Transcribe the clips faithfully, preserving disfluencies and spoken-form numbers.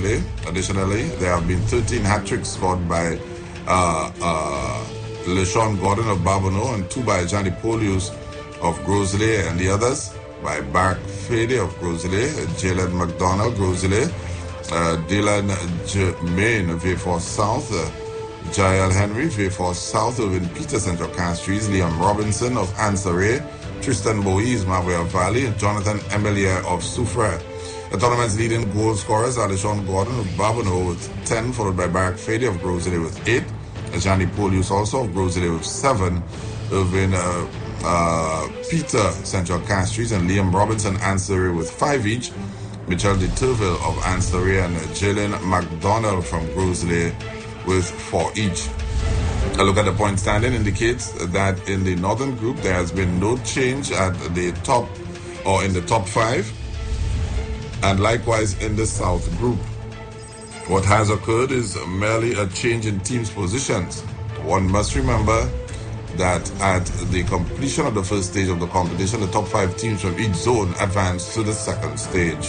Grosley. Additionally, there have been thirteen hat-tricks scored by uh, uh, LeSean Gordon of Barbano and two by Johnny Polius of Grosley, and the others by Bark Fede of Grosley, Jalen McDonald, Grosley, uh, Dylan Jermaine, Vayforce South, uh, Jael Henry, Vayforce South, Irvin Peter, Central Castries, Liam Robinson of Ansaray, Tristan Boise, Mawea Valley, and Jonathan Emelier of Soufrière. The tournament's leading goal scorers are LeSean Gordon of Barbano with ten, followed by Bark Fede of Grosley with eight, Johnny Polius also of Grosley with seven, Irvin uh, uh, Peter, Central Castries, and Liam Robinson, Ansaray with five each, Michel de Turville of Ansaray, and Jalen McDonald from Grosley with four each. A look at the point standing indicates that in the Northern Group there has been no change at the top or in the top five, and likewise in the South Group. What has occurred is merely a change in teams' positions. One must remember that at the completion of the first stage of the competition, the top five teams from each zone advance to the second stage.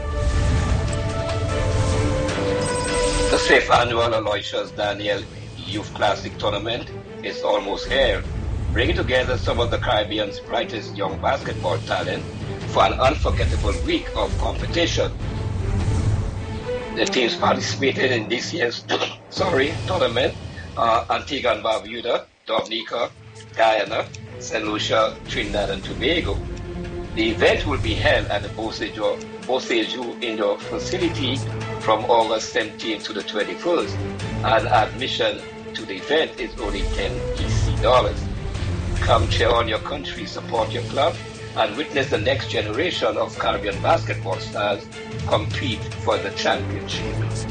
The fifth annual Aloysius Daniel Youth Classic Tournament is almost here, bringing together some of the Caribbean's brightest young basketball talent for an unforgettable week of competition. The teams participating in this year's sorry tournament are Antigua and Barbuda, Dominica, Guyana, Saint Lucia, Trinidad and Tobago. The event will be held at the Beausejour Indoor Facility from August seventeenth to the twenty-first, and admission to the event is only ten E C dollars. Come cheer on your country, support your club, and witness the next generation of Caribbean basketball stars compete for the championship.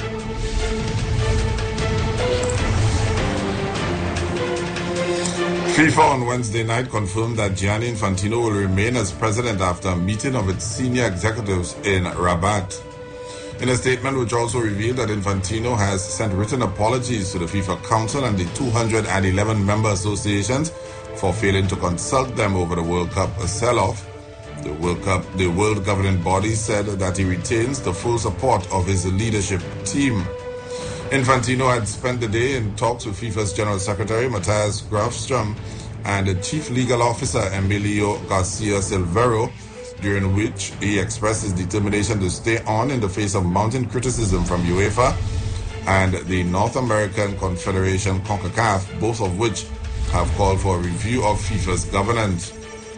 FIFA on Wednesday night confirmed that Gianni Infantino will remain as president after a meeting of its senior executives in Rabat. In a statement which also revealed that Infantino has sent written apologies to the FIFA Council and the two hundred eleven member associations for failing to consult them over the World Cup sell-off. The World Cup, the world governing body said that he retains the full support of his leadership team. Infantino had spent the day in talks with FIFA's General Secretary Matthias Grafström and the Chief Legal Officer Emilio Garcia Silveiro, during which he expressed his determination to stay on in the face of mounting criticism from UEFA and the North American Confederation CONCACAF, both of which have called for a review of FIFA's governance.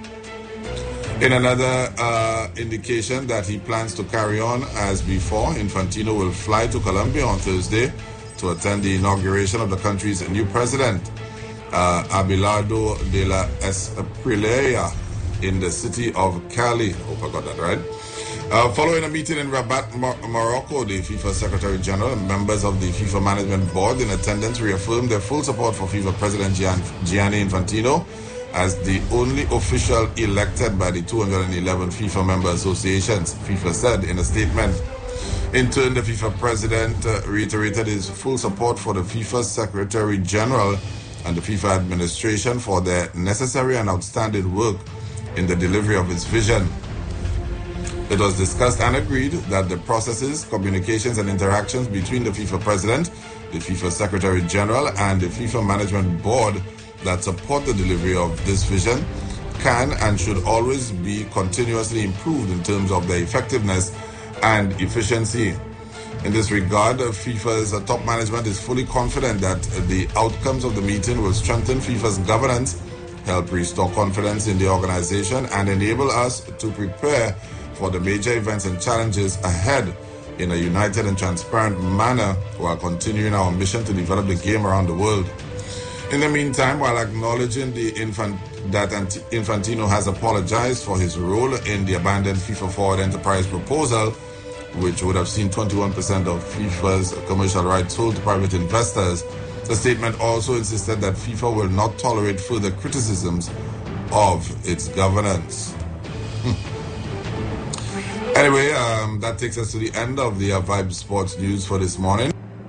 In another uh, indication that he plans to carry on as before, Infantino will fly to Colombia on Thursday to attend the inauguration of the country's new president, uh, Abelardo de la Espriella, in the city of Cali. Hope I got that right. Uh, following a meeting in Rabat, Mor- Morocco, the FIFA Secretary General and members of the FIFA Management Board in attendance reaffirmed their full support for FIFA President Gian- Gianni Infantino as the only official elected by the two hundred eleven FIFA member associations, FIFA said in a statement. In turn, the FIFA president uh, reiterated his full support for the FIFA Secretary General and the FIFA administration for their necessary and outstanding work in the delivery of his vision. It was discussed and agreed that the processes, communications and interactions between the FIFA president, the FIFA Secretary General and the FIFA Management Board that support the delivery of this vision can and should always be continuously improved in terms of their effectiveness and efficiency. In this regard, FIFA's top management is fully confident that the outcomes of the meeting will strengthen FIFA's governance, help restore confidence in the organization, and enable us to prepare for the major events and challenges ahead in a united and transparent manner while continuing our mission to develop the game around the world. In the meantime, while acknowledging the infant, that Infantino has apologized for his role in the abandoned FIFA Forward Enterprise proposal, which would have seen twenty-one percent of FIFA's commercial rights sold to private investors, the statement also insisted that FIFA will not tolerate further criticisms of its governance. Anyway, um, that takes us to the end of the uh, Vibe Sports News for this morning.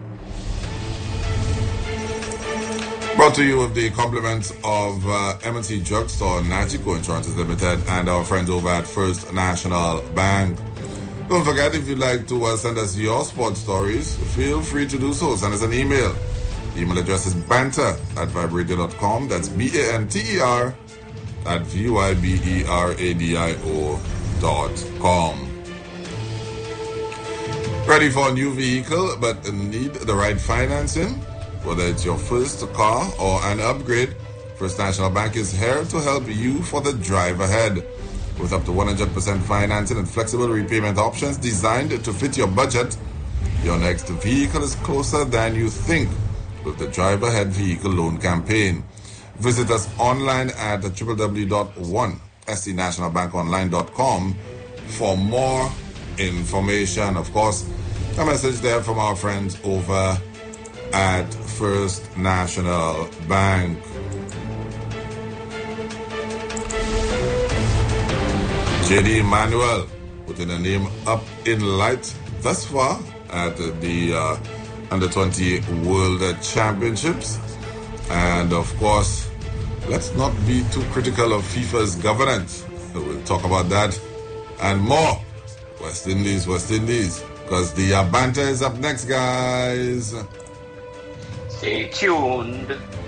Brought to you with the compliments of uh, M and C Drugstore, Nagico Insurances Limited, and our friends over at First National Bank. Don't forget, if you'd like to uh, send us your sports stories, feel free to do so. Send us an email. The email address is banter at vibradio dot com. That's B A N T E R at V Y B E R A D I O dot com. Ready for a new vehicle but need the right financing? Whether it's your first car or an upgrade, First National Bank is here to help you for the drive ahead. With up to one hundred percent financing and flexible repayment options designed to fit your budget, your next vehicle is closer than you think with the Drive Ahead Vehicle Loan Campaign. Visit us online at w w w dot one s c national bank online dot com for more information. Of course, a message there from our friends over at First National Bank. J D Manuel putting a name up in light thus far at the uh, under twenty World Championships. And of course, let's not be too critical of FIFA's governance. We'll talk about that and more. West Indies, West Indies, because the uh, banter is up next, guys. Stay tuned.